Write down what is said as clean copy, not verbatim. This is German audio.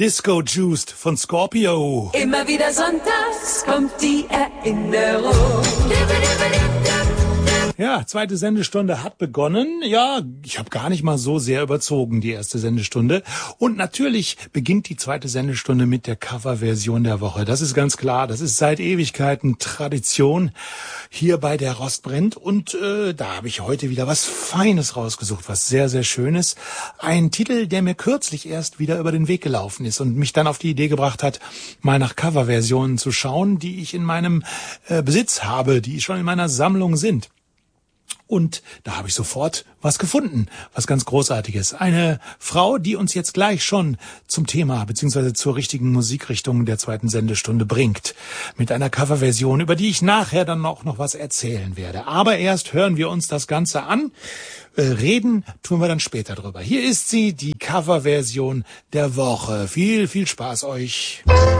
Disco Juiced von Scorpio. Immer wieder sonntags kommt die Erinnerung. Ja, zweite Sendestunde hat begonnen. Ja, ich habe gar nicht mal so sehr überzogen, die erste Sendestunde. Und natürlich beginnt die zweite Sendestunde mit der Coverversion der Woche. Das ist ganz klar. Das ist seit Ewigkeiten Tradition hier bei der Rost brennt. Und da habe ich heute wieder was Feines rausgesucht, was sehr, sehr Schönes. Ein Titel, der mir kürzlich erst wieder über den Weg gelaufen ist und mich dann auf die Idee gebracht hat, mal nach Coverversionen zu schauen, die ich in meinem Besitz habe, die schon in meiner Sammlung sind. Und da habe ich sofort was gefunden, was ganz Großartiges. Eine Frau, die uns jetzt gleich schon zum Thema bzw. zur richtigen Musikrichtung der zweiten Sendestunde bringt. Mit einer Coverversion, über die ich nachher dann auch noch was erzählen werde. Aber erst hören wir uns das Ganze an. Reden tun wir dann später drüber. Hier ist sie, die Coverversion der Woche. Viel, viel Spaß euch.